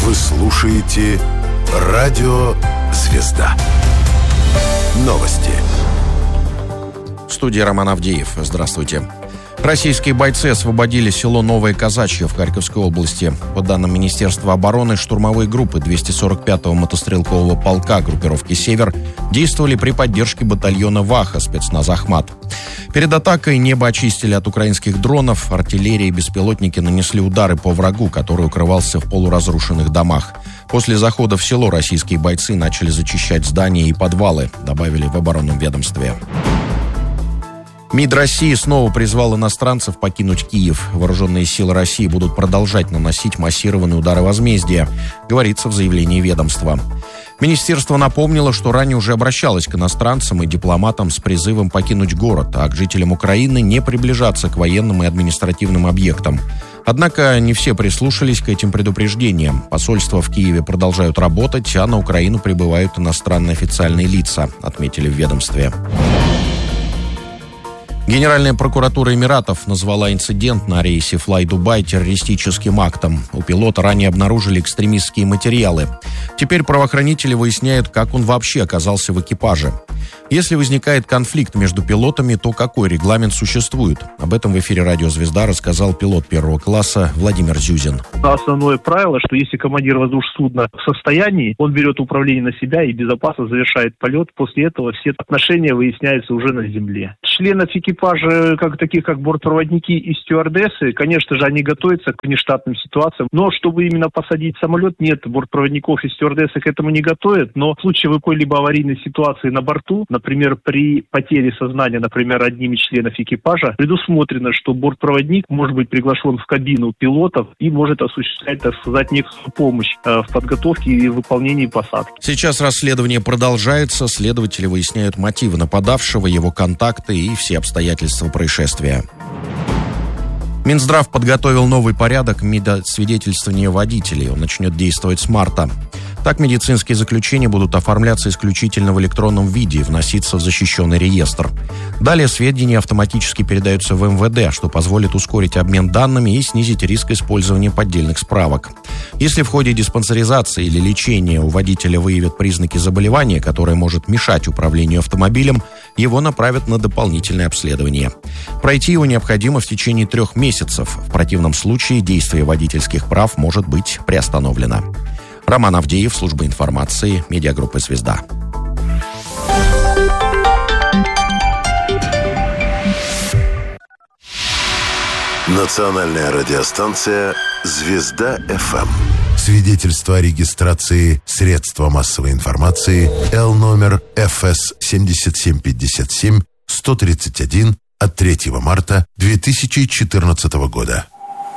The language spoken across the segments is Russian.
Вы слушаете «Радио Звезда». Новости. В студии Роман Авдеев. Здравствуйте. Российские бойцы освободили село Новое Казачье в Харьковской области. По данным Министерства обороны, штурмовые группы 245-го мотострелкового полка группировки «Север» действовали при поддержке батальона «Ваха» спецназа «Ахмат». Перед атакой небо очистили от украинских дронов, артиллерия и беспилотники нанесли удары по врагу, который укрывался в полуразрушенных домах. После захода в село российские бойцы начали зачищать здания и подвалы, добавили в оборонном ведомстве. МИД России снова призвал иностранцев покинуть Киев. Вооруженные силы России будут продолжать наносить массированные удары возмездия, говорится в заявлении ведомства. Министерство напомнило, что ранее уже обращалось к иностранцам и дипломатам с призывом покинуть город, а к жителям Украины не приближаться к военным и административным объектам. Однако не все прислушались к этим предупреждениям. Посольства в Киеве продолжают работать, а на Украину прибывают иностранные официальные лица, отметили в ведомстве. Генеральная прокуратура Эмиратов назвала инцидент на рейсе Fly-Dubai террористическим актом. У пилота ранее обнаружили экстремистские материалы. Теперь правоохранители выясняют, как он вообще оказался в экипаже. Если возникает конфликт между пилотами, то какой регламент существует? Об этом в эфире «Радио Звезда» рассказал пилот первого класса Владимир Зюзин. Основное правило, что если командир воздушного судна в состоянии, он берет управление на себя и безопасно завершает полет. После этого все отношения выясняются уже на земле. Членов экипажа, таких как бортпроводники и стюардессы, конечно же, они готовятся к внештатным ситуациям. Но чтобы именно посадить самолет, нет, бортпроводников и стюардессы к этому не готовят. Но в случае какой-либо аварийной ситуации на борту, например, при потере сознания, например, одним из членов экипажа, предусмотрено, что бортпроводник может быть приглашен в кабину пилотов и может осуществлять, так сказать, некую помощь в подготовке и выполнении посадки. Сейчас расследование продолжается. Следователи выясняют мотивы нападавшего, его контакты и все обстоятельства происшествия. Минздрав подготовил новый порядок медосвидетельствования водителей. Он начнет действовать с марта. Так, медицинские заключения будут оформляться исключительно в электронном виде и вноситься в защищенный реестр. Далее сведения автоматически передаются в МВД, что позволит ускорить обмен данными и снизить риск использования поддельных справок. Если в ходе диспансеризации или лечения у водителя выявят признаки заболевания, которое может мешать управлению автомобилем, его направят на дополнительное обследование. Пройти его необходимо в течение 3 месяцев. В противном случае действие водительских прав может быть приостановлено. Роман Авдеев, служба информации, медиагруппа «Звезда». Национальная радиостанция «Звезда-ФМ». Свидетельство о регистрации средства массовой информации Л номер ФС 7757 131 от 3 марта 2014 года.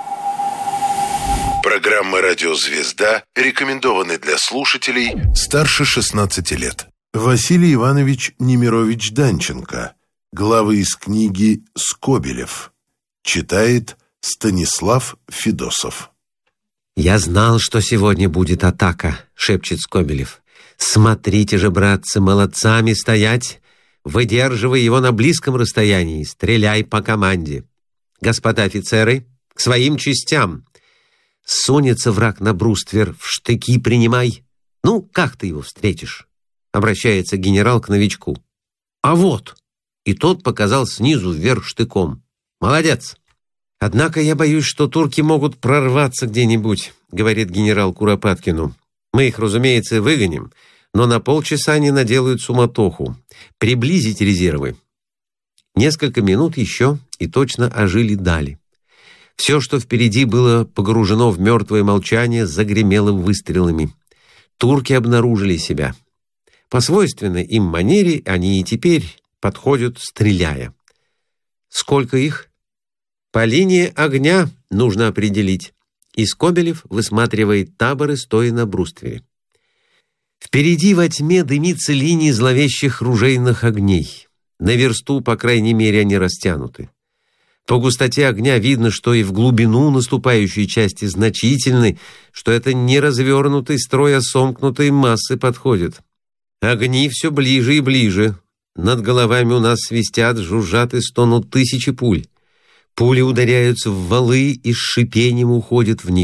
Программа «Радио Звезда» рекомендованы для слушателей старше 16 лет. Василий Иванович Немирович Данченко. Главы из книги «Скобелев». Читает Станислав Федосов. «Я знал, что сегодня будет атака», — шепчет Скобелев. «Смотрите же, братцы, молодцами стоять. Выдерживай его на близком расстоянии. Стреляй по команде. Господа офицеры, к своим частям. Сунется враг на бруствер, в штыки принимай. Ну, как ты его встретишь?» Обращается генерал к новичку. «А вот!» И тот показал снизу вверх штыком. «Молодец!» «Однако я боюсь, что турки могут прорваться где-нибудь», говорит генерал Куропаткину. «Мы их, разумеется, выгоним, но на полчаса они наделают суматоху. Приблизить резервы». Несколько минут еще, и точно ожили дали. Все, что впереди было погружено в мертвое молчание, загремело выстрелами. Турки обнаружили себя. По свойственной им манере они и теперь подходят, стреляя. Сколько их? По линии огня нужно определить. И Скобелев высматривает таборы, стоя на бруствере. Впереди во тьме дымится линии зловещих ружейных огней. На версту, по крайней мере, они растянуты. По густоте огня видно, что и в глубину наступающей части значительны, что это не развернутый строй, а сомкнутые массы подходят. Огни все ближе и ближе. Над головами у нас свистят, жужжат и стонут тысячи пуль. Пули ударяются в валы и с шипением уходят в них.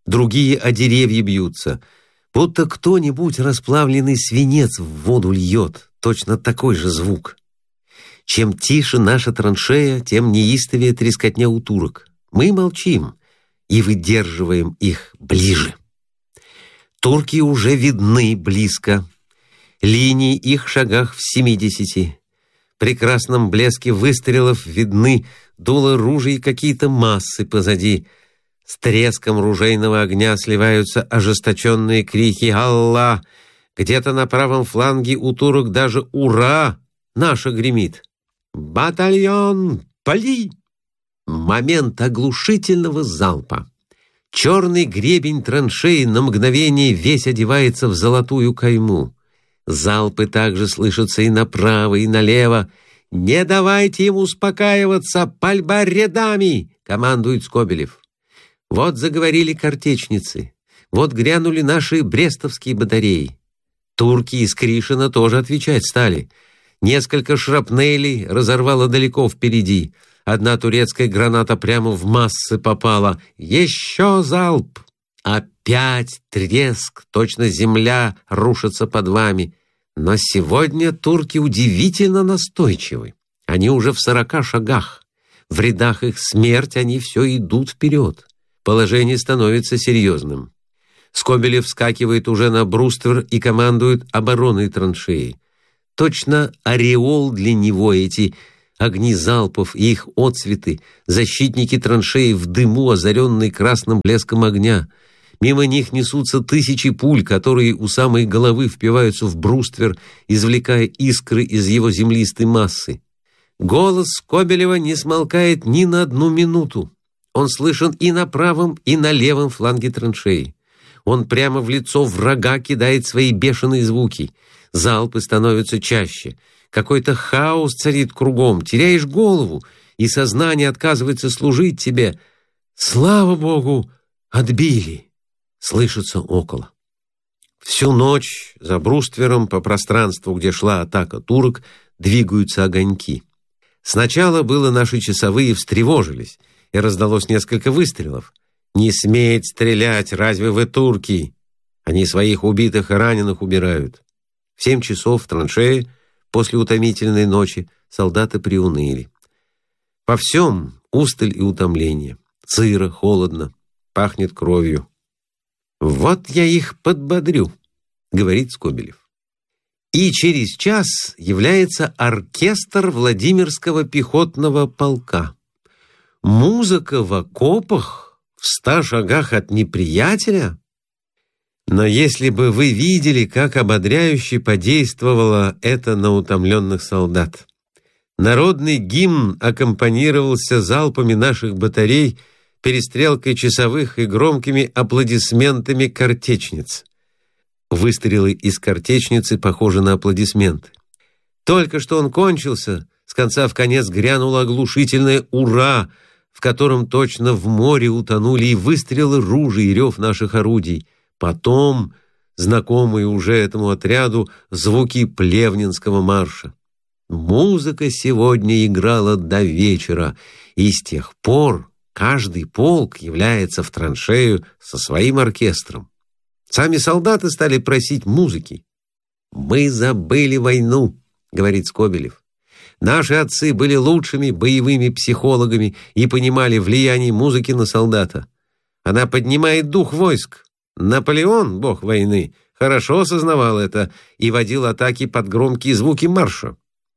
другие о деревья бьются, будто кто-нибудь расплавленный свинец в воду льет, точно такой же звук. Чем тише наша траншея, тем неистовее трескотня у турок. Мы молчим и выдерживаем их ближе. Турки уже видны близко. Линии их в шагах в 70. При красном блеске выстрелов видны дула ружей, какие-то массы позади. С треском ружейного огня сливаются ожесточенные крики «Аллах!». Где-то на правом фланге у турок даже «Ура!» наша гремит. «Батальон, пали!» Момент оглушительного залпа. Черный гребень траншеи на мгновение весь одевается в золотую кайму. Залпы также слышатся и направо, и налево. «Не давайте им успокаиваться! Пальба рядами!» — командует Скобелев. Вот заговорили картечницы. Вот грянули наши брестовские батареи. Турки из Кришина тоже отвечать стали. Несколько шрапнелей разорвало далеко впереди. Одна турецкая граната прямо в массы попала. Еще залп! Опять треск, точно земля рушится под вами. Но сегодня турки удивительно настойчивы. Они уже в 40 шагах. В рядах их смерть, они все идут вперед. Положение становится серьезным. Скобелев вскакивает уже на бруствер и командует обороной траншеи. Точно ореол для него эти огни залпов и их отцветы, защитники траншеи в дыму, озаренные красным блеском огня. Мимо них несутся тысячи пуль, которые у самой головы впиваются в бруствер, извлекая искры из его землистой массы. Голос Скобелева не смолкает ни на одну минуту. Он слышен и на правом, и на левом фланге траншеи. Он прямо в лицо врага кидает свои бешеные звуки. Залпы становятся чаще. Какой-то хаос царит кругом. Теряешь голову, и сознание отказывается служить тебе. «Слава Богу, отбили!» Слышится около. Всю ночь за бруствером по пространству, где шла атака турок, двигаются огоньки. Сначала было наши часовые встревожились, и раздалось несколько выстрелов. «Не сметь стрелять, разве вы турки?» Они своих убитых и раненых убирают. В 7 часов в траншее после утомительной ночи солдаты приуныли. По всем усталь и утомление. Сыро, холодно, пахнет кровью. «Вот я их подбодрю», — говорит Скобелев. И через час является оркестр Владимирского пехотного полка. Музыка в окопах, в 100 шагах от неприятеля. Но если бы вы видели, как ободряюще подействовало это на утомленных солдат. Народный гимн аккомпанировался залпами наших батарей, перестрелкой часовых и громкими аплодисментами картечниц. Выстрелы из картечницы похожи на аплодисменты. Только что он кончился, с конца в конец грянуло оглушительное «Ура!», в котором точно в море утонули и выстрелы ружей, и рев наших орудий. Потом, знакомые уже этому отряду, звуки Плевнинского марша. Музыка сегодня играла до вечера, и с тех пор каждый полк является в траншею со своим оркестром. Сами солдаты стали просить музыки. «Мы забыли войну», — говорит Скобелев. «Наши отцы были лучшими боевыми психологами и понимали влияние музыки на солдата. Она поднимает дух войск. Наполеон, бог войны, хорошо осознавал это и водил атаки под громкие звуки марша».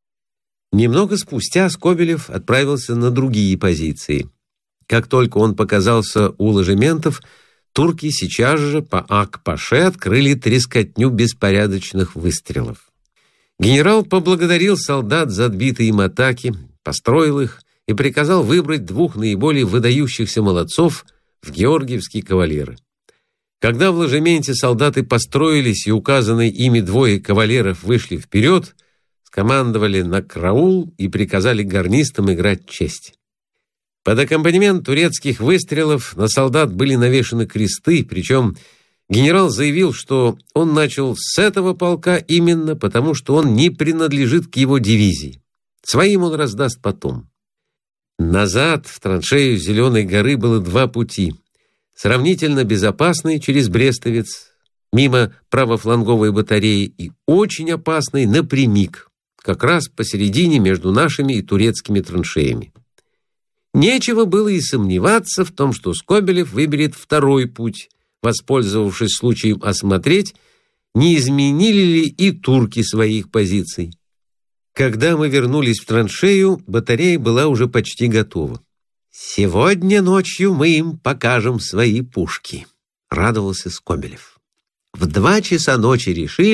Немного спустя Скобелев отправился на другие позиции. Как только он показался у ложементов, турки сейчас же по Ак-Паше открыли трескотню беспорядочных выстрелов. Генерал поблагодарил солдат за отбитые им атаки, построил их и приказал выбрать 2 наиболее выдающихся молодцов в георгиевские кавалеры. Когда в ложементе солдаты построились и указанные ими 2 кавалеров вышли вперед, скомандовали на караул и приказали гарнистам играть честь. Под аккомпанемент турецких выстрелов на солдат были навешаны кресты, причем генерал заявил, что он начал с этого полка именно потому, что он не принадлежит к его дивизии. Своим он раздаст потом. Назад в траншею Зеленой горы было 2 пути. сравнительно безопасный через Брестовец, мимо правофланговой батареи, и очень опасный напрямик, как раз посередине между нашими и турецкими траншеями. Нечего было и сомневаться в том, что Скобелев выберет второй путь, воспользовавшись случаем осмотреть, не изменили ли и турки своих позиций. Когда мы вернулись в траншею, батарея была уже почти готова. «Сегодня ночью мы им покажем свои пушки», — радовался Скобелев. «В 2 часа ночи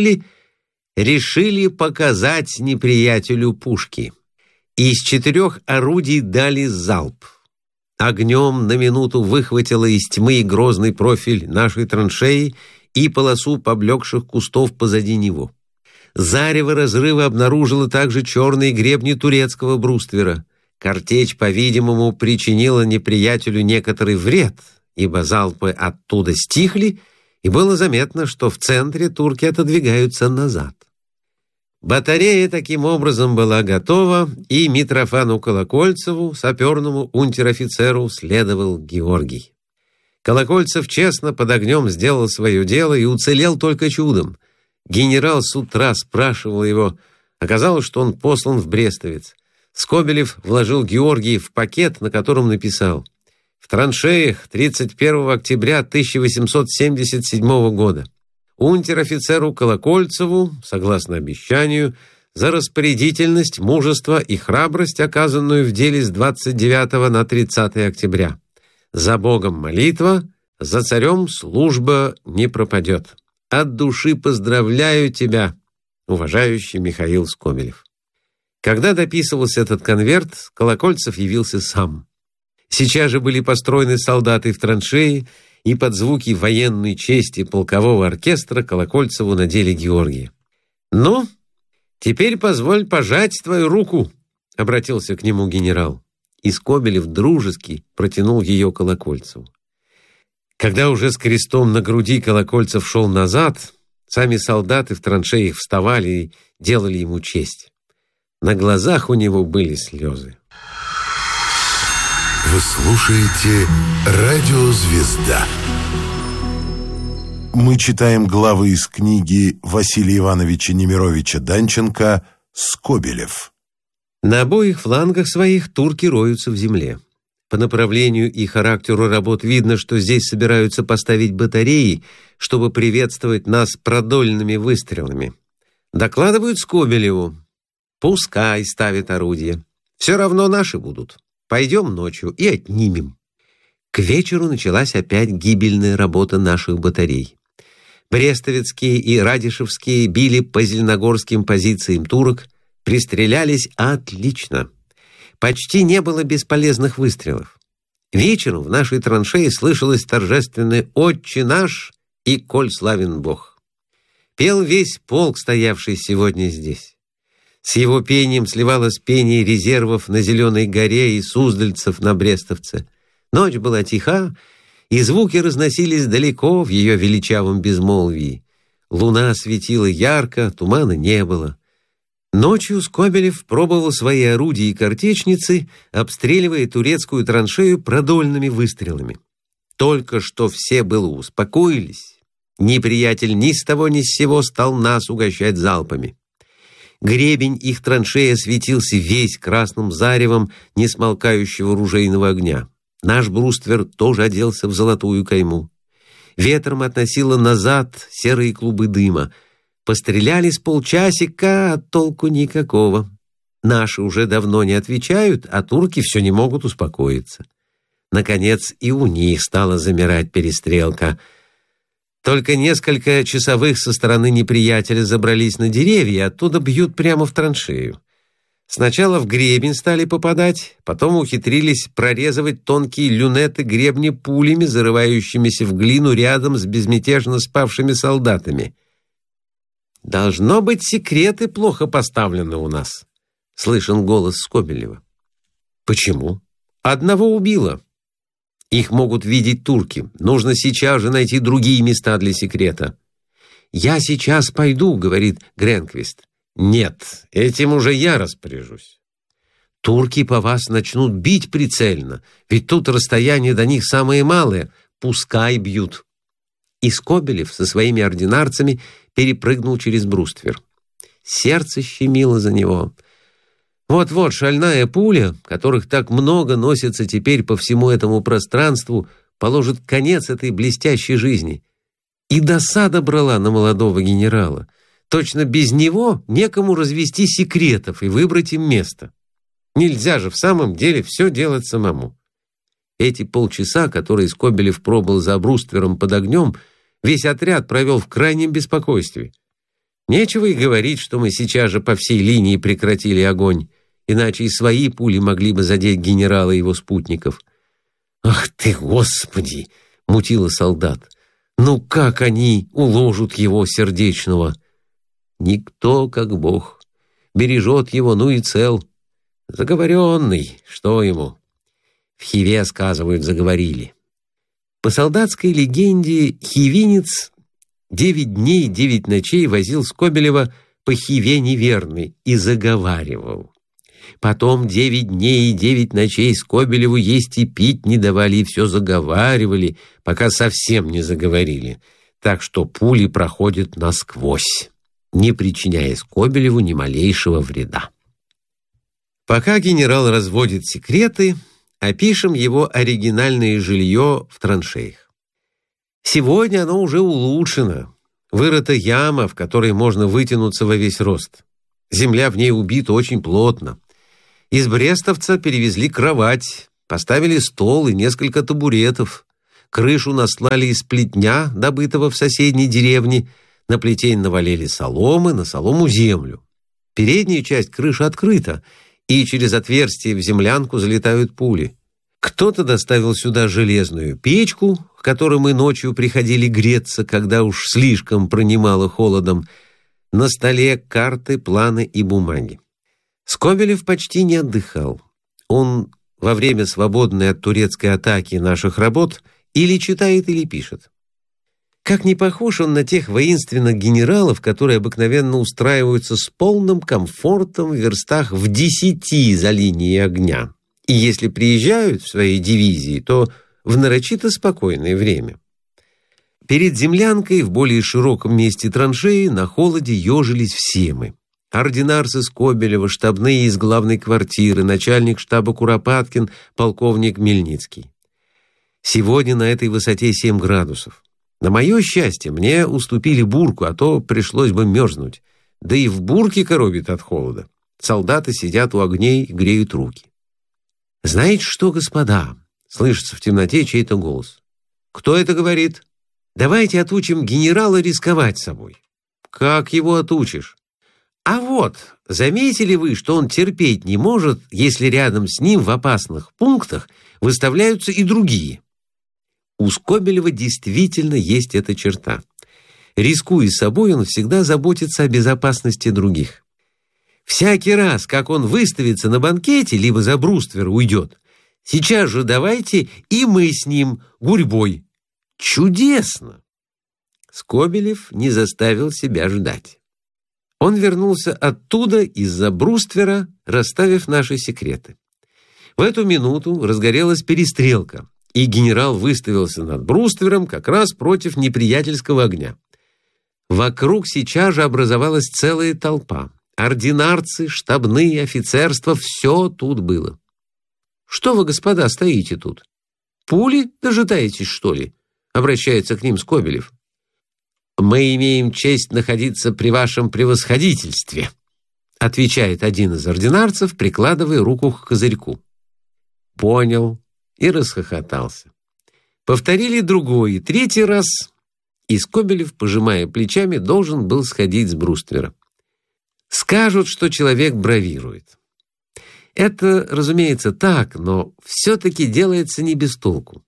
решили показать неприятелю пушки. Из 4 орудий дали залп. Огнем на минуту выхватило из тьмы грозный профиль нашей траншеи и полосу поблекших кустов позади него. Зарево разрыва обнаружило также черные гребни турецкого бруствера. Картечь, по-видимому, причинила неприятелю некоторый вред, ибо залпы оттуда стихли, и было заметно, что в центре турки отодвигаются назад. Батарея таким образом была готова, и Митрофану Колокольцеву, саперному унтер-офицеру, следовал Георгий. Колокольцев честно под огнем сделал свое дело и уцелел только чудом. Генерал с утра спрашивал его. Оказалось, что он послан в Брестовец. Скобелев вложил Георгия в пакет, на котором написал: «В траншеях 31 октября 1877 года. Унтер-офицеру Колокольцеву, согласно обещанию, за распорядительность, мужество и храбрость, оказанную в деле с 29 на 30 октября. За Богом молитва, за царем служба не пропадет. От души поздравляю тебя, уважающий Михаил Скобелев». Когда дописывался этот конверт, Колокольцев явился сам. Сейчас же были построены солдаты в траншеи, и под звуки военной чести полкового оркестра Колокольцеву надели Георгия. «Ну, теперь позволь пожать твою руку», — обратился к нему генерал. И Скобелев дружески протянул ее Колокольцеву. Когда уже с крестом на груди Колокольцев шел назад, сами солдаты в траншеях вставали и делали ему честь. На глазах у него были слезы. Вы слушаете «Радио Звезда». Мы читаем главы из книги Василия Ивановича Немировича Данченко «Скобелев». На обоих флангах своих турки роются в земле. По направлению и характеру работ видно, что здесь собираются поставить батареи, чтобы приветствовать нас продольными выстрелами. Докладывают Скобелеву: «Пускай ставят орудия. Все равно наши будут. Пойдем ночью и отнимем». К вечеру началась опять гибельная работа наших батарей. Брестовецкие и Радишевские били по зеленогорским позициям турок, пристрелялись отлично. Почти не было бесполезных выстрелов. Вечером в нашей траншее слышалось торжественное «Отче наш» и «Коль славен Бог». Пел весь полк, стоявший сегодня здесь. С его пением сливалось пение резервов на Зеленой горе и суздальцев на Брестовце. Ночь была тиха, и звуки разносились далеко в ее величавом безмолвии. Луна светила ярко, тумана не было. Ночью Скобелев пробовал свои орудия и картечницы, обстреливая турецкую траншею продольными выстрелами. Только что все было успокоились. Неприятель ни с того ни с сего стал нас угощать залпами. Гребень их траншеи осветился весь красным заревом несмолкающего ружейного огня. Наш бруствер тоже оделся в золотую кайму. Ветром относило назад серые клубы дыма. Постреляли с полчасика, а толку никакого. Наши уже давно не отвечают, а турки все не могут успокоиться. Наконец и у них стала замирать перестрелка. Только несколько часовых со стороны неприятеля забрались на деревья, и оттуда бьют прямо в траншею. Сначала в гребень стали попадать, потом ухитрились прорезывать тонкие люнеты гребня пулями, зарывающимися в глину рядом с безмятежно спавшими солдатами. «Должно быть, секреты плохо поставлены у нас», — слышен голос Скобелева. «Почему? Одного убило. Их могут видеть турки. Нужно сейчас же найти другие места для секрета». «Я сейчас пойду», — говорит Гренквист. «Нет, этим уже я распоряжусь». «Турки по вас начнут бить прицельно, ведь тут расстояние до них самое малое. пускай бьют. И Скобелев со своими ординарцами перепрыгнул через бруствер. Сердце щемило за него. Вот-вот шальная пуля, которых так много носится теперь по всему этому пространству, положит конец этой блестящей жизни. И досада брала на молодого генерала. Точно без него некому развести секретов и выбрать им место. Нельзя же в самом деле все делать самому. Эти полчаса, которые Скобелев пробыл за бруствером под огнем, весь отряд провел в крайнем беспокойстве. Нечего и говорить, что мы сейчас же по всей линии прекратили огонь, иначе и свои пули могли бы задеть генерала и его спутников. «Ах ты, Господи!» — мутило солдат. «Ну как они уложат его сердечного?» «Никто, как Бог, бережет его, ну и цел. Заговоренный, что ему?» В Хиве, сказывают, заговорили. По солдатской легенде, хивинец 9 дней и 9 ночей возил Скобелева по Хиве неверный и заговаривал. Потом 9 дней и 9 ночей Скобелеву есть и пить не давали, и все заговаривали, пока совсем не заговорили. Так что пули проходят насквозь, не причиняя Скобелеву ни малейшего вреда. Пока генерал разводит секреты, опишем его оригинальное жилье в траншеях. Сегодня оно уже улучшено. Вырыта яма, в которой можно вытянуться во весь рост. Земля в ней убита очень плотно. Из Брестовца перевезли кровать, поставили стол и несколько табуретов. Крышу наслали из плетня, добытого в соседней деревне. На плетень навалили соломы, на солому землю. Передняя часть крыши открыта, и через отверстие в землянку залетают пули. Кто-то доставил сюда железную печку, к которой мы ночью приходили греться, когда уж слишком пронимало холодом. На столе карты, планы и бумаги. Скобелев почти не отдыхал. Он во время свободной от турецкой атаки наших работ или читает, или пишет. Как не похож он на тех воинственных генералов, которые обыкновенно устраиваются с полным комфортом в верстах в 10 за линией огня. И если приезжают в своей дивизии, то в нарочито спокойное время. Перед землянкой в более широком месте траншеи на холоде ежились все мы. Ординарцы Скобелева, штабные из главной квартиры, начальник штаба Куропаткин, полковник Мельницкий. Сегодня на этой высоте 7 градусов. На мое счастье, мне уступили бурку, а то пришлось бы мерзнуть. Да и в бурке коробит от холода. Солдаты сидят у огней и греют руки. «Знаете что, господа?» — слышится в темноте чей-то голос. «Кто это говорит? Давайте отучим генерала рисковать собой». «Как его отучишь?» «А вот, заметили вы, что он терпеть не может, если рядом с ним в опасных пунктах выставляются и другие?» У Скобелева действительно есть эта черта. Рискуя собой, он всегда заботится о безопасности других. Всякий раз, как он выставится на банкете, либо за бруствер уйдет, сейчас же давайте и мы с ним гурьбой. Чудесно! Скобелев не заставил себя ждать. Он вернулся оттуда из-за бруствера, расставив наши секреты. В эту минуту разгорелась перестрелка, и генерал выставился над бруствером как раз против неприятельского огня. Вокруг сейчас же образовалась целая толпа. Ординарцы, штабные, офицерство — все тут было. «Что вы, господа, стоите тут? Пули дожидаетесь, что ли?» — обращается к ним Скобелев. «Мы имеем честь находиться при вашем превосходительстве», — отвечает один из ординарцев, прикладывая руку к козырьку. Понял и расхохотался. Повторили другой и третий раз, и Скобелев, пожимая плечами, должен был сходить с бруствера. Скажут, что человек бравирует. Это, разумеется, так, но все-таки делается не без толку.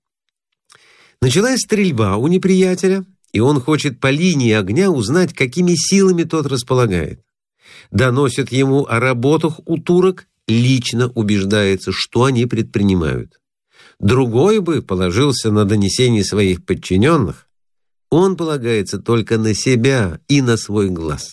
Началась стрельба у неприятеля, и он хочет по линии огня узнать, какими силами тот располагает. Доносит ему о работах у турок, лично убеждается, что они предпринимают. Другой бы положился на донесение своих подчиненных. Он полагается только на себя и на свой глаз.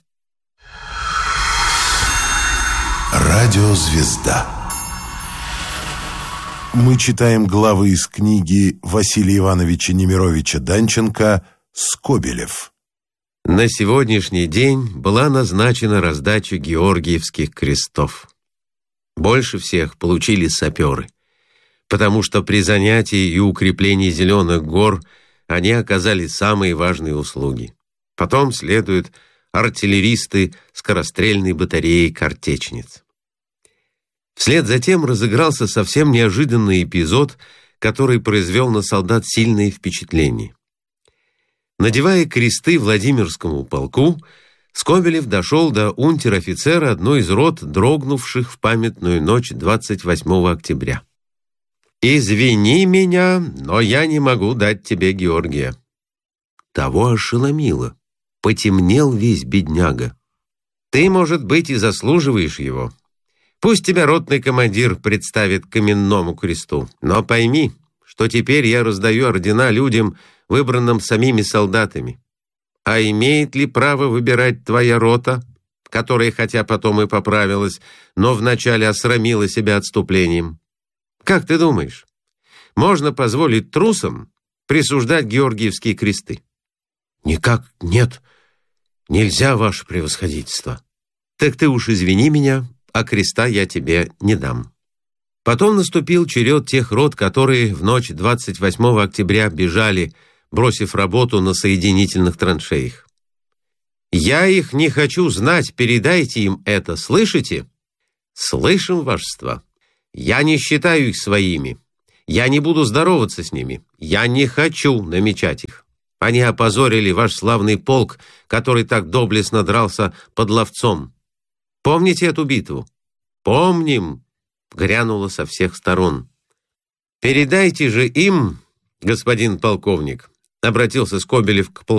Радиозвезда. Мы читаем главы из книги Василия Ивановича Немировича Данченко «Скобелев». На сегодняшний день была назначена раздача георгиевских крестов. Больше всех получили саперы, потому что при занятии и укреплении Зеленых гор они оказали самые важные услуги. Потом следуют артиллеристы скорострельной батареи «Картечниц». Вслед за тем разыгрался совсем неожиданный эпизод, который произвел на солдат сильное впечатление. Надевая кресты Владимирскому полку, Скобелев дошел до унтер-офицера одной из рот, дрогнувших в памятную ночь 28 октября. «Извини меня, но я не могу дать тебе Георгия». Того ошеломило. Потемнел весь бедняга. «Ты, может быть, и заслуживаешь его. Пусть тебя ротный командир представит к Каменному кресту. Но пойми, что теперь я раздаю ордена людям, выбранным самими солдатами. А имеет ли право выбирать твоя рота, которая, хотя потом и поправилась, но вначале осрамила себя отступлением? Как ты думаешь, можно позволить трусам присуждать георгиевские кресты?» «Никак нет. Нельзя, ваше превосходительство». «Так ты уж извини меня, а креста я тебе не дам». Потом наступил черед тех рот, которые в ночь 28 октября бежали, бросив работу на соединительных траншеях. «Я их не хочу знать, передайте им это, слышите?» «Слышим, вашество. Я не считаю их своими. Я не буду здороваться с ними. Я не хочу намечать их. Они опозорили ваш славный полк, который так доблестно дрался под Ловцом. Помните эту битву?» «Помним», — грянуло со всех сторон. «Передайте же им, господин полковник», — обратился Скобелев к полковнику,